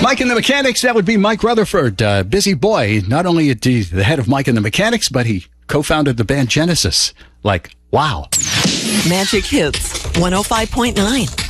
Mike and the Mechanics, that would be Mike Rutherford. Busy boy. Not only is he the head of Mike and the Mechanics, but he co-founded the band Genesis. Like, wow. Magic Hits 105.9.